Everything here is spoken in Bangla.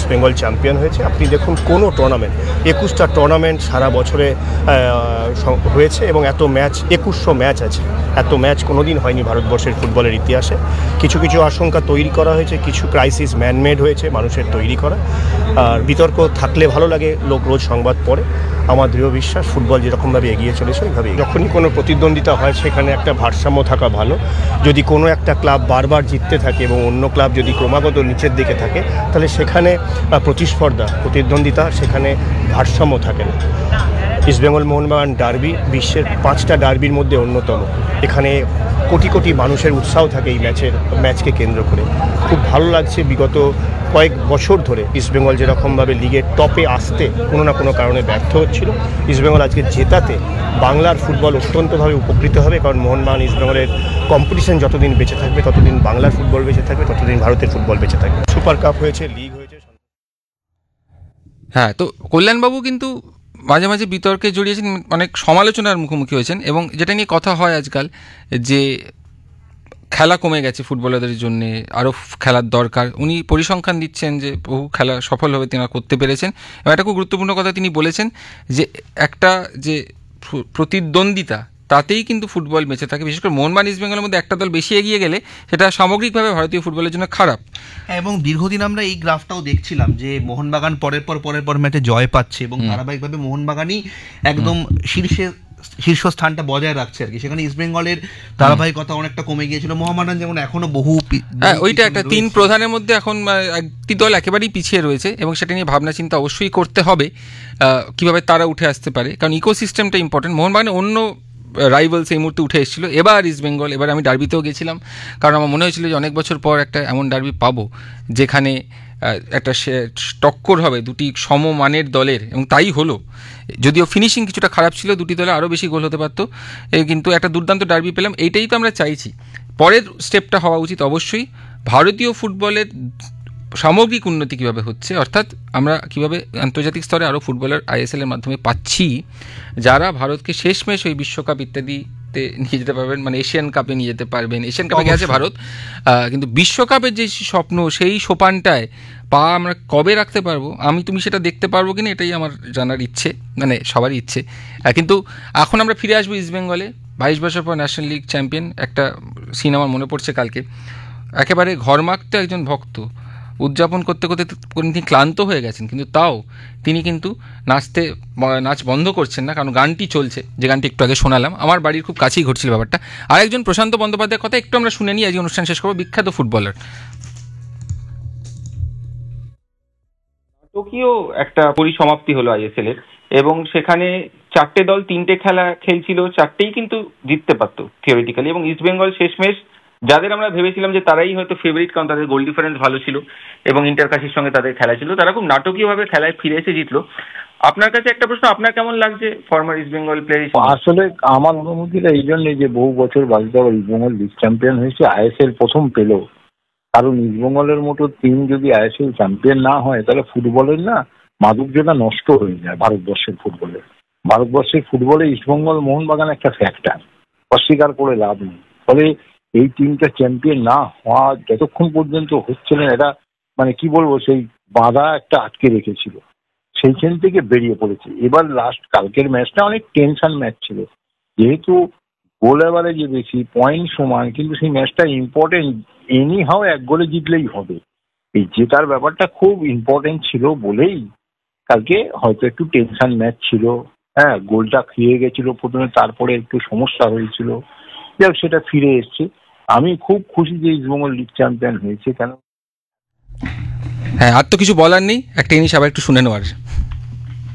ইস্টবেঙ্গল চ্যাম্পিয়ন হয়েছে। আপনি দেখুন কোনো টুর্নামেন্ট 21টা টুর্নামেন্ট সারা বছরে হয়েছে এবং এত ম্যাচ 2100 ম্যাচ আছে, এত ম্যাচ কোনোদিন হয়নি ভারতবর্ষের ফুটবলের ইতিহাসে। কিছু কিছু আশঙ্কা তৈরি করা হয়েছে, কিছু ক্রাইসিস ম্যানমেড হয়েছে মানুষের তৈরি করা। আর বিতর্ক থাকলে ভালো লাগে, লোক রোজ সংবাদ পড়ে। আমার দৃঢ় বিশ্বাস ফুটবল যেরকমভাবে এগিয়ে চলেছে ওইভাবেই। যখনই কোনো প্রতিদ্বন্দ্বিতা হয় সেখানে একটা ভারসাম্য থাকা ভালো। যদি কোনো একটা ক্লাব বারবার জিততে থাকে এবং অন্য ক্লাব যদি ক্রমাগত নিচের দিকে থাকে তাহলে সেখানে প্রতিস্পর্ধা, প্রতিদ্বন্দ্বিতা, সেখানে ভারসাম্য থাকে না। ইস্টবেঙ্গল মোহনবাগান ডার্বি বিশ্বের 5টা ডার্বির মধ্যে অন্যতম। এখানে কোটি কোটি মানুষের উৎসাহ থাকে এই ম্যাচকে কেন্দ্র করে। খুব ভালো লাগছে বিগত কয়েক বছর ধরে ইস্টবেঙ্গল যেরকমভাবে লিগের টপে আসতে কোনো না কোনো কারণে ব্যর্থ হচ্ছিল, ইস্টবেঙ্গল আজকে জেতাতে বাংলার ফুটবল অত্যন্তভাবে উপকৃত হবে। কারণ মোহনবাগান ইস্টবেঙ্গলের কম্পিটিশন যতদিন বেঁচে থাকবে ততদিন বাংলার ফুটবল বেঁচে থাকবে, ততদিন ভারতের ফুটবল বেঁচে থাকবে। সুপার কাপ হয়েছে, লিগ হয়েছে। হ্যাঁ, তো কল্যাণবাবু কিন্তু মাঝে মাঝে বিতর্কে জড়িয়েছেন, অনেক সমালোচনার মুখোমুখি হয়েছেন, এবং যেটা নিয়ে কথা হয় আজকাল যে খেলা কমে গেছে ফুটবলারদের জন্য, আরও খেলার দরকার। উনি পরিসংখ্যান দিচ্ছেন যে বহু খেলা সফলভাবে তিনি করতে পেরেছেন। এবং একটা খুব গুরুত্বপূর্ণ কথা তিনি বলেছেন যে একটা যে প্রতিদ্বন্দ্বিতা তাতেই কিন্তু ফুটবল বেঁচে থাকে। বিশেষ করে মোহনবাগান ইস্টবেঙ্গলের মধ্যে একটা দল বেশি এগিয়ে গেলে সেটা সামগ্রিকভাবে ভারতীয় ফুটবলের জন্য খারাপ। এবং দীর্ঘদিন আমরা এই গ্রাফটাও দেখছিলাম যে মোহনবাগান পরের পর ম্যাচে জয় পাচ্ছে এবং ধারাবাহিকভাবে মোহনবাগানই একদম শীর্ষস্থানটা বজায় রাখছে আর কি। সেখানে ইস্টবেঙ্গলের ধারাবাহিকতা অনেকটা কমে গিয়েছিল। মোহামেডান যেমন এখনো বহু ওইটা একটা 3 প্রধানের মধ্যে এখন একটি দল একেবারেই পিছিয়ে রয়েছে এবং সেটা নিয়ে ভাবনা চিন্তা অবশ্যই করতে হবে কিভাবে তারা উঠে আসতে পারে, কারণ ইকোসিস্টেমটা ইম্পর্টেন্ট। মোহনবাগানে অন্য রাইভালস এই মুহূর্তে উঠে এসেছিলো, এবার ইস্টবেঙ্গল। এবার আমি ডার্বিতেও গেছিলাম, কারণ আমার মনে হয়েছিল যে অনেক বছর পর একটা এমন ডার্বি পাবো যেখানে একটা টক্কর হবে দুটি সমমানের দলের, এবং তাই হলো। যদিও ফিনিশিং কিছুটা খারাপ ছিল, দুটি দলে আরও বেশি গোল হতে পারতো, কিন্তু একটা দুর্দান্ত ডার্বি পেলাম। এইটাই তো আমরা চাইছি। পরের স্টেপটা হওয়া উচিত অবশ্যই ভারতীয় ফুটবলের সামগ্রিক উন্নতি কীভাবে হচ্ছে, অর্থাৎ আমরা কীভাবে আন্তর্জাতিক স্তরে আরও ফুটবলার আইএসএলের মাধ্যমে পাচ্ছি যারা ভারতকে শেষমেশ ওই বিশ্বকাপ ইত্যাদিতে নিয়ে যেতে পারবেন, মানে এশিয়ান কাপে নিয়ে যেতে পারবেন। এশিয়ান কাপে গেছে ভারত, কিন্তু বিশ্বকাপের যে স্বপ্ন সেই সোপানটায় পা আমরা কবে রাখতে পারবো, তুমি সেটা দেখতে পারবো কিনা, এটাই আমার জানার ইচ্ছে, মানে সবারই ইচ্ছে। কিন্তু এখন আমরা ফিরে আসবো ইস্টবেঙ্গলে। 22 বছর পর ন্যাশনাল লিগ চ্যাম্পিয়ন। একটা সিনেমা মনে পড়ছে কালকে, একেবারে ঘরমাক্ত একজন ভক্ত উদযাপন করতে করতে তিনি ক্লান্ত হয়ে গেছেন, কিন্তু তাও তিনি কিন্তু নাচ বন্ধ করছেন না, কারণ গানটি চলছে, যে গানটি একটু আগে শোনালাম। আমার বাড়ির খুব কাছেই ঘটছিল ব্যাপারটা। আর একজন প্রশান্ত বন্দ্যোপাধ্যায়ের কথা একটু আমরা শুনে নিই, আজকে অনুষ্ঠান শেষ করবো। বিখ্যাত ফুটবলার, নাটকীয় একটা পরিসমাপ্তি হলো আইএসএল এর, এবং সেখানে 4টে দল 3টে খেলা খেলছিল, 4টেই কিন্তু জিততে পারতো থিওরিটিক্যালি। এবং ইস্টবেঙ্গল শেষমেশ, যাদের আমরা ভেবেছিলাম যে তারাই হয়তো ফেভারিট, কারণ তাদের গোল ডিফারেন্স ভালো ছিল এবং ইন্টারকাশির সঙ্গে তাদের খেলা ছিল, তারা খুব নাটকীয়ভাবে খেলায় ফিরে এসে জিতলো। আপনার কাছে একটা প্রশ্ন, আপনার কেমন লাগছে ফর্মার ইস্টবেঙ্গল প্লেয়ার? আসলে আমার অনুভূতিটা এই জন্যই যে বহু বছর বাদে ইস্টবেঙ্গল লিগ চ্যাম্পিয়ন হয়েছে, আইএসএল প্রথম পেল। কারণ ইস্টবেঙ্গলের মতো টিম যদি আইএসএল চ্যাম্পিয়ন না হয় তাহলে ফুটবলের না মাধুর্যটা নষ্ট হয়ে যায় ভারতবর্ষের ফুটবলে। ভারতবর্ষের ফুটবলে ইস্টবেঙ্গল মোহনবাগান একটা ফ্যাক্টর, অস্বীকার করে লাভ নেই। ফলে এই টিমটা চ্যাম্পিয়ন না হওয়া যতক্ষণ পর্যন্ত হচ্ছে না, এটা মানে কি বলবো, সেই বাধা একটা আটকে রেখেছিল, সেইখান থেকে বেরিয়ে পড়েছে। এবার লাস্ট কালকের ম্যাচটা অনেক টেনশন ম্যাচ ছিল, যেহেতু গোল এভারেজে বেশি, পয়েন্ট সমান, কিন্তু সেই ম্যাচটা ইম্পর্টেন্ট। এনি হাও 1 গোলে জিতলেই হবে, এই জেতার ব্যাপারটা খুব ইম্পর্টেন্ট ছিল বলেই কালকে হয়তো একটু টেনশন ম্যাচ ছিল। হ্যাঁ, গোলটা খেয়ে গেছিল প্রথমে, তারপরে একটু সমস্যা হয়েছিল, যাক সেটা ফিরে এসছে। আমি খুব খুশি যে ইস্টবেঙ্গল লিগ চ্যাম্পিয়ন হয়েছে। কেন? হ্যাঁ, আর তো কিছু বলার নেই, একটা জিনিস আবার একটু শুনে নেওয়ার।